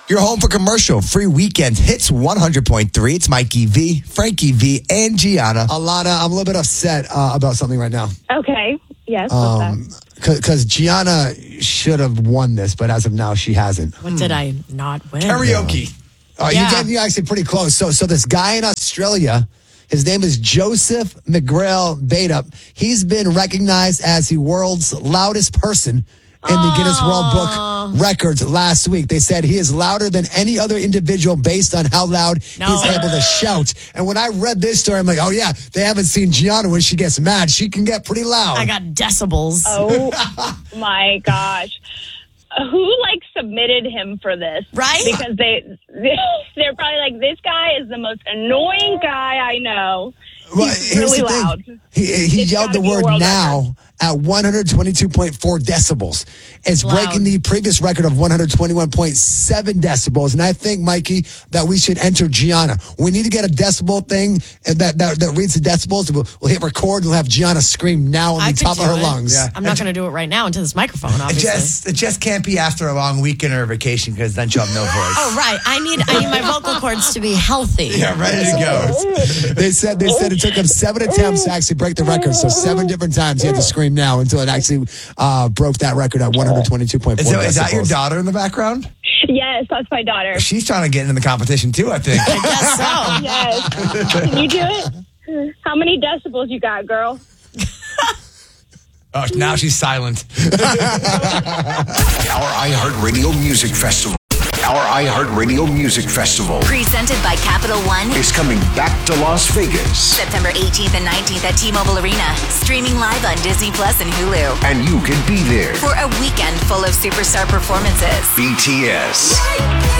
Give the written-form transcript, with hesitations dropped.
You're home for commercial free weekend hits 100.3. It's Mikey V, Frankie V, and Gianna. Alana, I'm a little bit upset about something right now. Okay. Yes. What's that? Because Gianna should have won this, but as of now, she hasn't. What did I not win? Karaoke. You're actually pretty close. So this guy in Australia, his name is Joseph McGrail Beta. He's been recognized as the world's loudest person in the Guinness World Book Records last week. They said he is louder than any other individual based on how loud he's able to shout. And when I read this story, I'm like, oh yeah, they haven't seen Gianna when she gets mad. She can get pretty loud. I got decibels. Oh my gosh. Who submitted him for this? Right? Because they're probably like, this guy is the most annoying guy I know. Well, He's really loud. He yelled the word now at 122.4 decibels. It's breaking the previous record of 121.7 decibels. And I think, Mikey, that we should enter Gianna. We need to get a decibel thing that reads the decibels. We'll hit record and we'll have Gianna scream now on the top of her lungs. Yeah. I'm not going to do it right now into this microphone, obviously. It just can't be after a long weekend or a vacation because then she'll have no voice. Oh, right. I need my vocal cords to be healthy. Yeah, ready to go. They said it took him 7 attempts to actually break the record. So 7 different times he had to scream now until it actually broke that record at 122.4 decibels. Is that your daughter in the background? Yes, that's my daughter. She's trying to get into the competition too, I think. I guess so. Yes. Can you do it? How many decibels you got, girl? Oh, now she's silent. Our iHeartRadio Music Festival. Our iHeartRadio Music Festival Presented by Capital One. is coming back to Las Vegas. September 18th and 19th at T-Mobile Arena. Streaming live on Disney Plus and Hulu. And you can be there. For a weekend full of superstar performances. BTS,